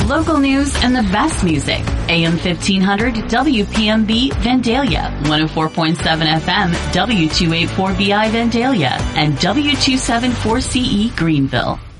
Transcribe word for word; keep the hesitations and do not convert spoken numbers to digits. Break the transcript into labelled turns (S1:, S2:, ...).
S1: local news, and the best music. A M fifteen hundred W P M B Vandalia, one oh four point seven F M W two eighty-four B I Vandalia, and W two seventy-four C E Greenville.